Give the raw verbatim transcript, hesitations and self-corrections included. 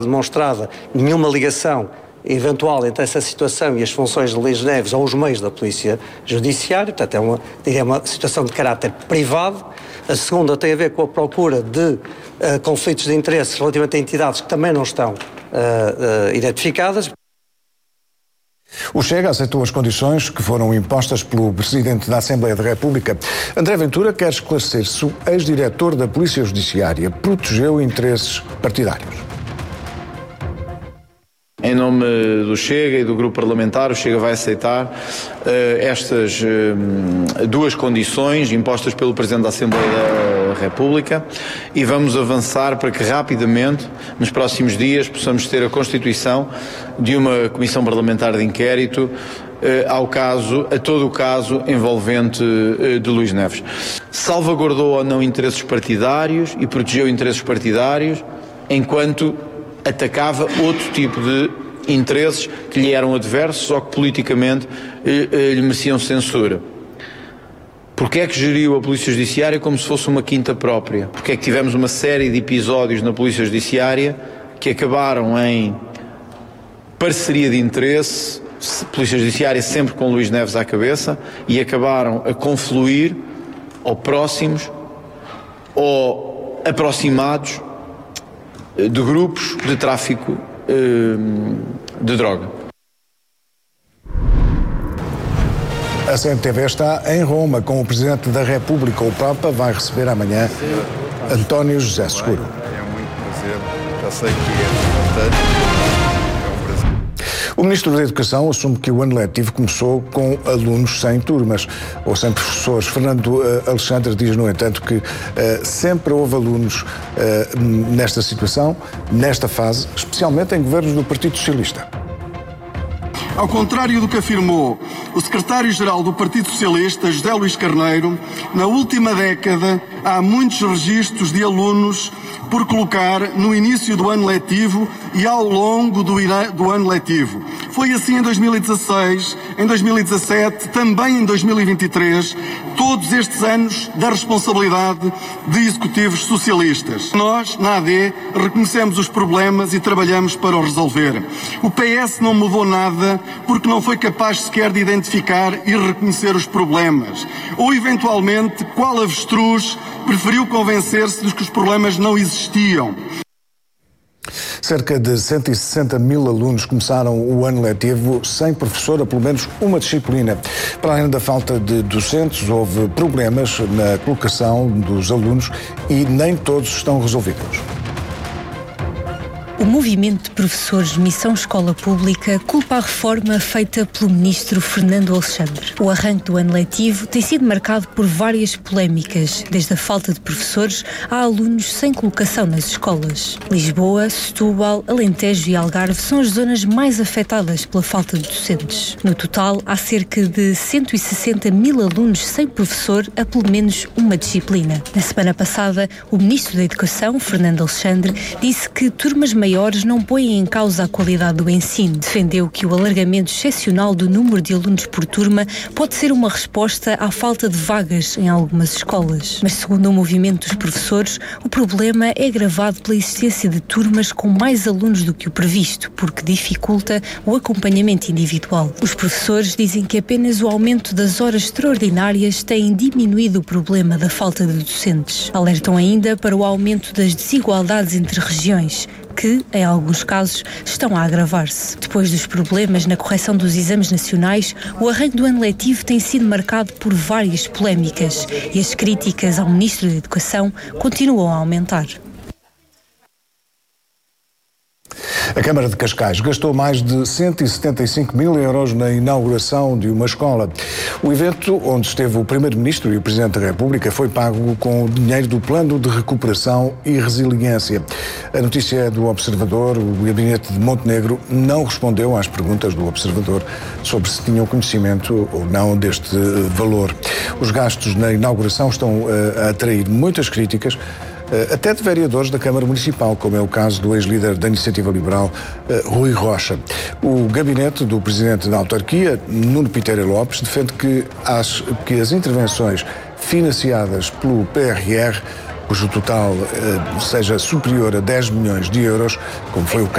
demonstrada nenhuma ligação eventual entre essa situação e as funções de Luís Neves ou os meios da Polícia Judiciária, portanto é uma, diria, uma situação de caráter privado. A segunda tem a ver com a procura de uh, conflitos de interesses relativamente a entidades que também não estão uh, uh, identificadas. O Chega aceitou as condições que foram impostas pelo Presidente da Assembleia da República. André Ventura quer esclarecer se o ex-diretor da Polícia Judiciária protegeu interesses partidários. Em nome do Chega e do Grupo Parlamentar, o Chega vai aceitar uh, estas uh, duas condições impostas pelo Presidente da Assembleia da República e vamos avançar para que rapidamente, nos próximos dias, possamos ter a constituição de uma Comissão Parlamentar de Inquérito uh, ao caso, a todo o caso envolvente uh, de Luís Neves. Salvaguardou ou não interesses partidários e protegeu interesses partidários enquanto atacava outro tipo de interesses que lhe eram adversos ou que politicamente eh, eh, lhe mereciam censura. Porque é que geriu a Polícia Judiciária como se fosse uma quinta própria? Porque é que tivemos uma série de episódios na Polícia Judiciária que acabaram em parceria de interesse, Polícia Judiciária sempre com Luís Neves à cabeça, e acabaram a confluir ou próximos ou aproximados de grupos de tráfico de droga. A C M T V está em Roma com o Presidente da República. O Papa vai receber amanhã António José Seguro. É muito prazer, já sei que é importante. O Ministro da Educação assume que o ano letivo começou com alunos sem turmas ou sem professores. Fernando uh, Alexandre diz, no entanto, que uh, sempre houve alunos uh, nesta situação, nesta fase, especialmente em governos do Partido Socialista. Ao contrário do que afirmou o secretário-geral do Partido Socialista, José Luís Carneiro, na última década há muitos registros de alunos por colocar no início do ano letivo e ao longo do, do ano letivo. Foi assim em dois mil e dezasseis, em dois mil e dezassete, também em dois mil e vinte e três, todos estes anos da responsabilidade de executivos socialistas. Nós, na A D, reconhecemos os problemas e trabalhamos para os resolver. O P S não mudou nada porque não foi capaz sequer de identificar e reconhecer os problemas. Ou, eventualmente, qual avestruz preferiu convencer-se de que os problemas não existiam. Cerca de cento e sessenta mil alunos começaram o ano letivo sem professor a pelo menos uma disciplina. Para além da falta de docentes, houve problemas na colocação dos alunos e nem todos estão resolvidos. O movimento de professores de Missão Escola Pública culpa a reforma feita pelo ministro Fernando Alexandre. O arranque do ano letivo tem sido marcado por várias polémicas, desde a falta de professores a alunos sem colocação nas escolas. Lisboa, Setúbal, Alentejo e Algarve são as zonas mais afetadas pela falta de docentes. No total, há cerca de cento e sessenta mil alunos sem professor a pelo menos uma disciplina. Na semana passada, o ministro da Educação, Fernando Alexandre, disse que turmas maiores não põem em causa a qualidade do ensino. Defendeu que o alargamento excepcional do número de alunos por turma pode ser uma resposta à falta de vagas em algumas escolas. Mas, segundo o movimento dos professores, o problema é agravado pela existência de turmas com mais alunos do que o previsto, porque dificulta o acompanhamento individual. Os professores dizem que apenas o aumento das horas extraordinárias tem diminuído o problema da falta de docentes. Alertam ainda para o aumento das desigualdades entre regiões, que, em alguns casos, estão a agravar-se. Depois dos problemas na correção dos exames nacionais, o arranque do ano letivo tem sido marcado por várias polémicas e as críticas ao Ministro da Educação continuam a aumentar. A Câmara de Cascais gastou mais de cento e setenta e cinco mil euros na inauguração de uma escola. O evento, onde esteve o Primeiro-Ministro e o Presidente da República, foi pago com o dinheiro do Plano de Recuperação e Resiliência. A notícia é do Observador. O Gabinete de Montenegro não respondeu às perguntas do Observador sobre se tinham conhecimento ou não deste valor. Os gastos na inauguração estão a atrair muitas críticas, até de vereadores da Câmara Municipal, como é o caso do ex-líder da Iniciativa Liberal, Rui Rocha. O gabinete do Presidente da Autarquia, Nuno Piteira Lopes, defende que as, que as intervenções financiadas pelo P R R, cujo total seja superior a dez milhões de euros, como foi o caso